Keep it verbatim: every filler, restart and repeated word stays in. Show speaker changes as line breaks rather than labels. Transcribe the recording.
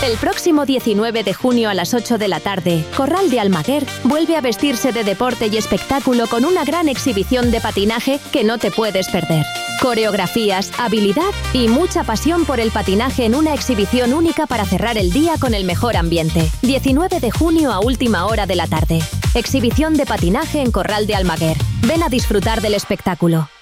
El próximo diecinueve de junio a las ocho de la tarde, Corral de Almaguer vuelve a vestirse de deporte y espectáculo con una gran exhibición de patinaje que no te puedes perder. Coreografías, habilidad y mucha pasión por el patinaje en una exhibición única para cerrar el día con el mejor ambiente. diecinueve de junio a última hora de la tarde. Exhibición de patinaje en Corral de Almaguer. Ven a disfrutar del espectáculo.